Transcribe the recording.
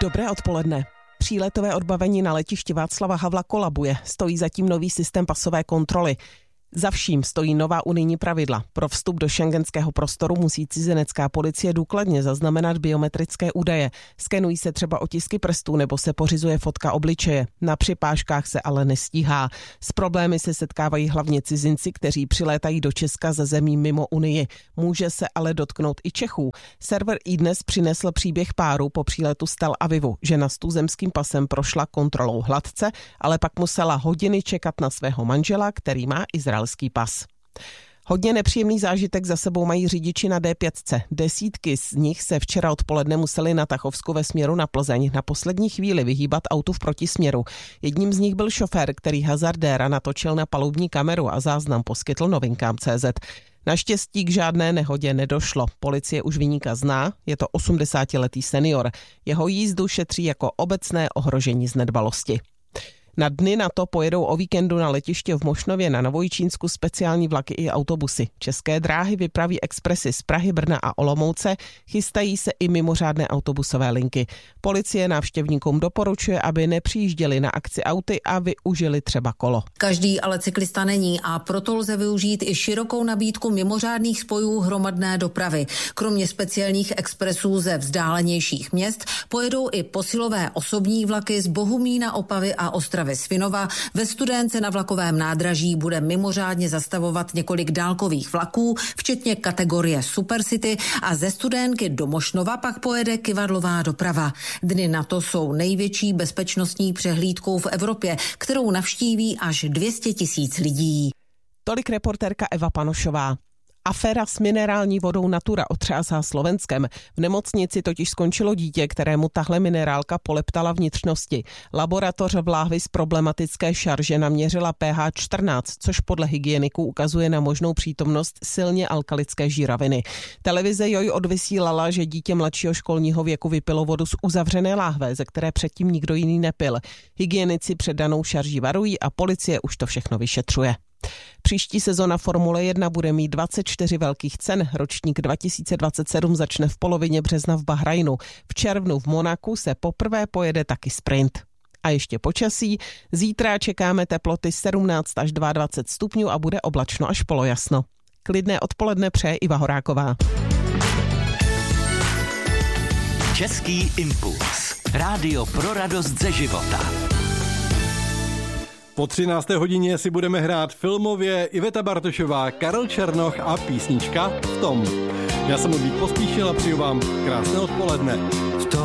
Dobré odpoledne. Příletové odbavení na letišti Václava Havla kolabuje. Stojí zatím nový systém pasové kontroly. Za vším stojí nová unijní pravidla. Pro vstup do schengenského prostoru musí cizinecká policie důkladně zaznamenat biometrické údaje. Skenují se třeba otisky prstů nebo se pořizuje fotka obličeje. Na připážkách se ale nestíhá. S problémy se setkávají hlavně cizinci, kteří přilétají do Česka ze zemí mimo Unii. Může se ale dotknout i Čechů. Server iDnes přinesl příběh páru po příletu z Tel Avivu. Žena s tuzemským pasem prošla kontrolou hladce, ale pak musela hodiny čekat na svého manžela, který má izraelský pas. Hodně nepříjemný zážitek za sebou mají řidiči na D5. Desítky z nich se včera odpoledne museli na Tachovsku ve směru na Plzeň na poslední chvíli vyhýbat autu v protisměru. Jedním z nich byl šofér, který hazardéra natočil na palubní kameru a záznam poskytl Novinkám.cz. Naštěstí k žádné nehodě nedošlo. Policie už viníka zná, je to 80letý senior. Jeho jízdu šetří jako obecné ohrožení z nedbalosti. Na dny na to pojedou o víkendu na letiště v Mošnově na Novojčínsku speciální vlaky i autobusy. České dráhy vypraví expresy z Prahy, Brna a Olomouce, chystají se i mimořádné autobusové linky. Policie návštěvníkům doporučuje, aby nepřijížděli na akci auty a využili třeba kolo. Každý ale cyklista není a proto lze využít i širokou nabídku mimořádných spojů hromadné dopravy. Kromě speciálních expresů ze vzdálenějších měst pojedou i posilové osobní vlaky z Bohumína, Opavy a Ostravy Svinova. Ve Studénce na vlakovém nádraží bude mimořádně zastavovat několik dálkových vlaků, včetně kategorie Supercity, a ze Studénky do Mošnova pak pojede kyvadlová doprava. Dny na to jsou největší bezpečnostní přehlídkou v Evropě, kterou navštíví až 200 000 lidí. Tolik reportérka Eva Panošová. Aféra s minerální vodou Natura otřásá Slovenskem. V nemocnici totiž skončilo dítě, kterému tahle minerálka poleptala vnitřnosti. Laboratoř v láhvi z problematické šarže naměřila pH 14, což podle hygieniků ukazuje na možnou přítomnost silně alkalické žíraviny. Televize Joj odvysílala, že dítě mladšího školního věku vypilo vodu z uzavřené láhve, ze které předtím nikdo jiný nepil. Hygienici před danou šarží varují a policie už to všechno vyšetřuje. Příští sezona Formule 1 bude mít 24 velkých cen. Ročník 2027 začne v polovině března v Bahrajnu. V červnu v Monaku se poprvé pojede taky sprint. A ještě počasí. Zítra čekáme teploty 17 až 22 stupňů a bude oblačno až polojasno. Klidné odpoledne přeje Iva Horáková. Český impuls. Rádio pro radost ze života. Po 13. hodině si budeme hrát filmově Iveta Bartošová, Karel Černoch a písnička V tom. Já jsem Ludvík Pospíšil a přeju vám krásné odpoledne.